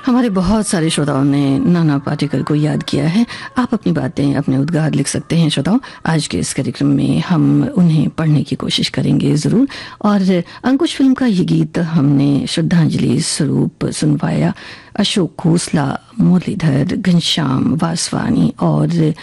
हमारे बहुत सारे श्रोताओं ने नाना पाटेकर को याद किया है। आप अपनी बातें, अपने उद्गार लिख सकते हैं श्रोताओं। आज के इस कार्यक्रम में हम उन्हें पढ़ने की कोशिश करेंगे ज़रूर। और अंकुश फिल्म का ये गीत हमने श्रद्धांजलि स्वरूप सुनवाया अशोक खोसला, मुरलीधर, घनश्याम वासवानी और